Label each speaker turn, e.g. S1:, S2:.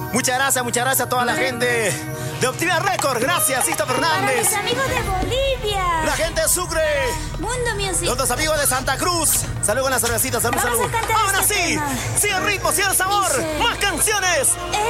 S1: Muchas gracias a toda la gente de Optimia Record. Gracias, Sista Fernández.
S2: Para mis amigos de Bolivia.
S1: La gente de Sucre.
S2: Mundo Music.
S1: Los amigos de Santa Cruz. Salud con las cervecitas, salud.
S2: Vamos a cantar
S1: Ahora
S2: este
S1: sí,
S2: tema.
S1: sigue el ritmo, sigue el sabor.
S2: Dice,
S1: más canciones.